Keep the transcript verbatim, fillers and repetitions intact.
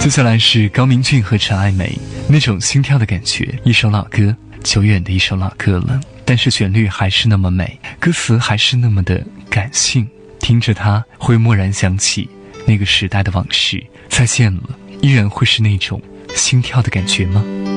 接下来是高明骏和陈爱梅，那种心跳的感觉，一首老歌，久远的一首老歌了，但是旋律还是那么美，歌词还是那么的感性，听着它会蓦然想起那个时代的往事，再见了依然会是那种心跳的感觉吗？